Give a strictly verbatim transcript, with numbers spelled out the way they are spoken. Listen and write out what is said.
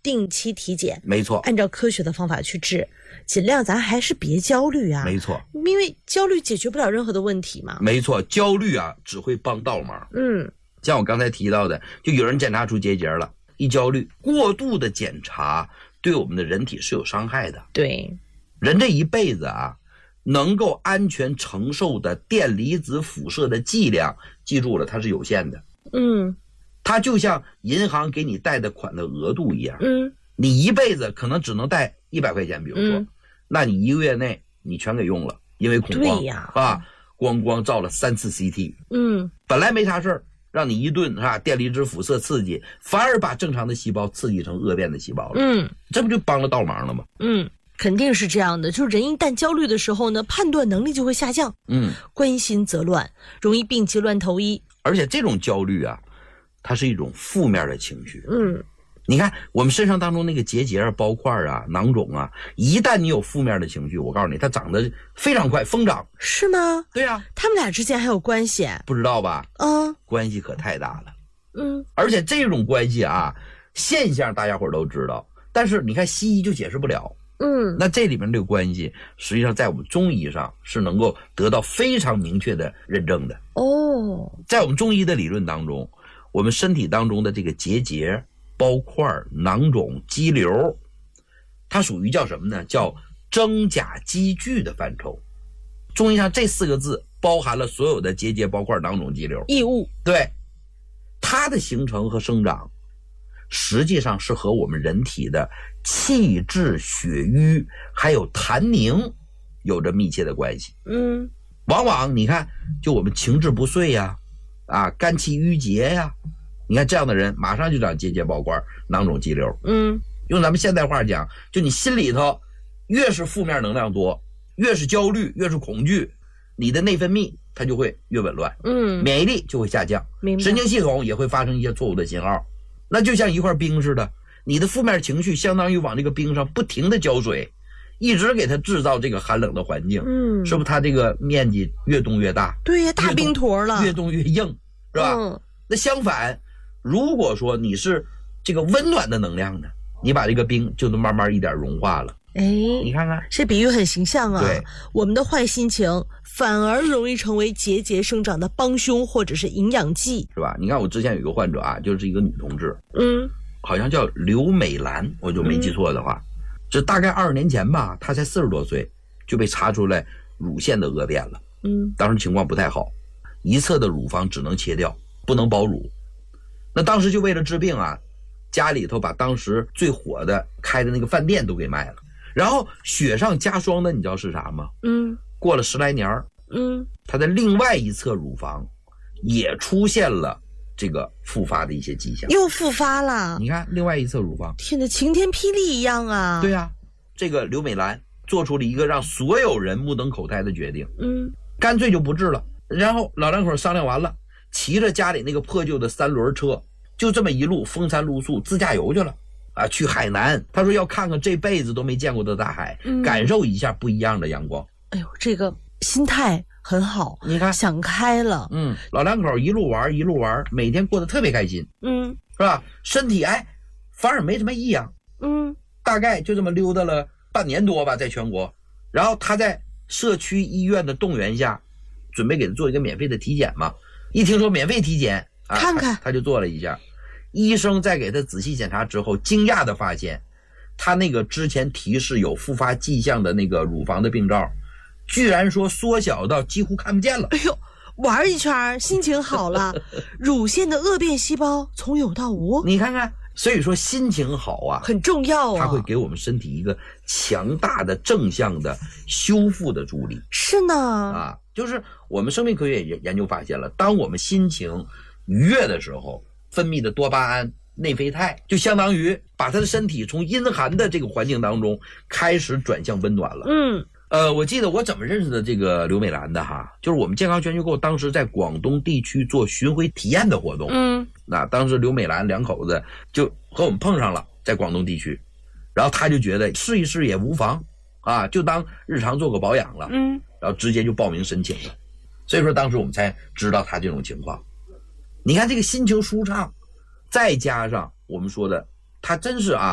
定期体检， 没错， 按照科学的方法去治，尽量咱还是别焦虑啊。 没错， 因为焦虑解决不了任何的问题嘛。 没错，焦虑啊只会帮倒忙。 嗯， 像我刚才提到的，就有人检查出结节了，一焦虑，过度的检查对我们的人体是有伤害的。 对， 人这一辈子啊，能够安全承受的电离子辐射的剂量，记住了，它是有限的。 嗯， 它就像银行给你贷的款的额度一样。 嗯， 你一辈子可能只能贷一百块钱，比如说， 嗯， 那你一个月内你全给用了，因为恐慌， 对呀， 啊，咣咣照了三次 C T， 嗯， 本来没啥事儿，让你一顿啊电离子辐射刺激，反而把正常的细胞刺激成恶变的细胞了。 嗯， 这不就帮了倒忙了吗？ 嗯，肯定是这样的。就是人一旦焦虑的时候呢，判断能力就会下降， 嗯， 关心则乱，容易病急乱投医。 而且这种焦虑啊，它是一种负面的情绪。 嗯， 你看我们身上当中那个结节啊、包块啊、囊肿啊，一旦你有负面的情绪，我告诉你，它长得非常快，疯长。 是吗？ 对啊， 他们俩之间还有关系？ 不知道吧？ 嗯， 关系可太大了。 嗯， 而且这种关系啊，现象大家伙都知道，但是你看西医就解释不了。 嗯， 那这里面这个关系，实际上在我们中医上是能够得到非常明确的认证的。 哦， 在我们中医的理论当中，我们身体当中的这个结节、包块、囊肿、肌瘤，它属于叫什么呢？叫真假积聚的范畴。中医上这四个字包含了所有的结节、包块、囊肿、肌瘤。 异物。 对，它的形成和生长，实际上是和我们人体的气滞、血瘀还有痰凝有着密切的关系。 嗯， 往往你看，就我们情志不遂呀，啊，肝气郁结呀，你看这样的人马上就长结节、包块、囊肿、肌瘤。 嗯， 用咱们现代话讲，就你心里头越是负面能量多，越是焦虑，越是恐惧，你的内分泌它就会越紊乱， 嗯， 免疫力就会下降， 明白。 神经系统也会发生一些错误的信号。那就像一块冰似的，你的负面情绪相当于往这个冰上不停的浇水，一直给它制造这个寒冷的环境。 嗯， 是不是它这个面积越冻越大？ 对呀，大冰坨了， 越冻越硬，是吧？ 嗯， 那相反，如果说你是这个温暖的能量呢，你把这个冰就能慢慢一点融化了。 哎， 你看看， 这比喻很形象啊。 对， 我们的坏心情反而容易成为结节生长的帮凶或者是营养剂， 是吧？你看我之前有一个患者啊，就是一个女同志， 嗯， 好像叫刘美兰，我就没记错的话，嗯、这大概二十年前吧，她才四十多岁就被查出来乳腺的恶变了。 嗯， 当时情况不太好，一侧的乳房只能切掉，不能保乳。那当时就为了治病啊，家里头把当时最火的开的那个饭店都给卖了。然后雪上加霜的，你知道是啥吗？ 嗯， 过了十来年， 嗯， 它的另外一侧乳房也出现了这个复发的一些迹象， 又复发了。 你看另外一侧乳房， 天哪，晴天霹雳一样啊！ 对啊，这个刘美兰做出了一个让所有人目瞪口呆的决定， 嗯， 干脆就不治了。然后老两口商量完了，骑着家里那个破旧的三轮车，就这么一路风餐露宿自驾游去了。啊，去海南，他说要看看这辈子都没见过的大海，嗯、感受一下不一样的阳光。 哎呦，这个心态很好， 你看想开了。 嗯，老两口一路玩一路玩，每天过得特别开心。 嗯， 是吧？身体哎，反而没什么异样。 嗯， 大概就这么溜达了半年多吧，在全国。然后他在社区医院的动员下，准备给他做一个免费的体检嘛。一听说免费体检，啊、 看看他, 他就做了一下。医生在给他仔细检查之后，惊讶地发现，他那个之前提示有复发迹象的那个乳房的病灶，居然说缩小到几乎看不见了。 哎呦，玩一圈心情好了，乳腺的恶变细胞从有到无。 你看看，所以说心情好啊， 很重要啊， 它会给我们身体一个强大的正向的修复的助力。 是呢， 啊，就是我们生命科学研究发现了，当我们心情愉悦的时候，分泌的多巴胺、内啡肽就相当于把他的身体从阴寒的这个环境当中开始转向温暖了。 嗯， 呃，我记得我怎么认识的这个刘美兰的哈，就是我们健康全球购当时在广东地区做巡回体验的活动。 嗯， 那当时刘美兰两口子就和我们碰上了，在广东地区，然后他就觉得试一试也无妨啊，就当日常做个保养了。 嗯， 然后直接就报名申请了。所以说当时我们才知道他这种情况。你看这个心情舒畅，再加上我们说的，他真是啊